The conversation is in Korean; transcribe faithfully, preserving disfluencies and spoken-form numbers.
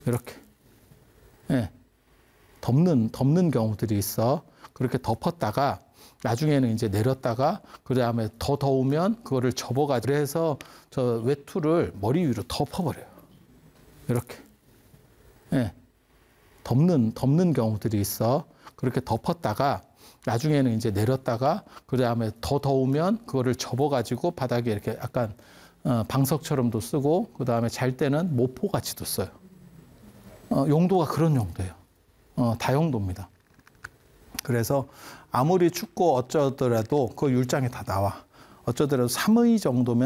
이렇게. 예. 덮는, 덮는 경우들이 있어. 그렇게 덮었다가 나중에는 이제 내렸다가 그 다음에 더 더우면 그거를 접어가지고 해서 저 외투를 머리 위로 덮어버려요. 이렇게. 예. 덮는, 덮는 경우들이 있어. 그렇게 덮었다가 나중에는 이제 내렸다가 그 다음에 더 더우면 그거를 접어가지고 바닥에 이렇게 약간 어, 방석처럼도 쓰고 그 다음에 잘 때는 모포같이도 써요. 어, 용도가 그런 용도예요. 어, 다용도입니다. 그래서 아무리 춥고 어쩌더라도 그 율장에 다 나와. 어쩌더라도 삼 의 정도면